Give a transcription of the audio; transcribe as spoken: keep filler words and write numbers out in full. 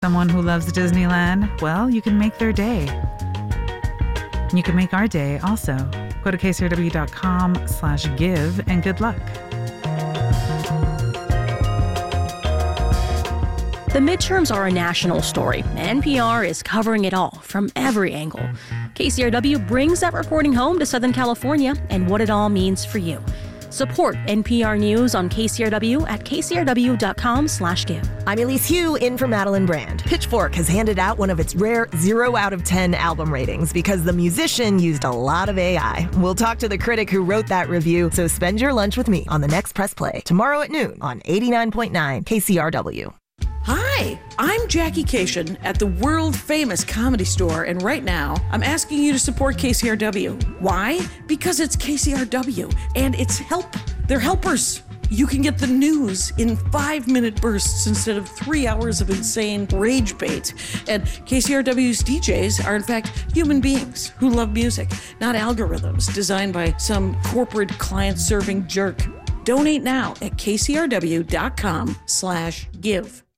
someone who loves Disneyland, well, you can make their day. You can make our day also. Go to K C R W dot com slash give and good luck. The midterms are a national story. N P R is covering it all from every angle. K C R W brings that reporting home to Southern California and what it all means for you. Support N P R News on K C R W at K C R W dot com slash give. I'm Elise Hugh, in for Madeline Brand. Pitchfork has handed out one of its rare zero out of ten album ratings because the musician used a lot of A I. We'll talk to the critic who wrote that review, so spend your lunch with me on the next Press Play tomorrow at noon on eighty-nine point nine K C R W. Hi, I'm Jackie Cation at the world-famous Comedy Store, and right now, I'm asking you to support K C R W. Why? Because it's K C R W, and it's help. They're helpers. You can get the news in five-minute bursts instead of three hours of insane rage bait. And K C R W's D Js are, in fact, human beings who love music, not algorithms designed by some corporate client-serving jerk. Donate now at K C R W dot com slash give.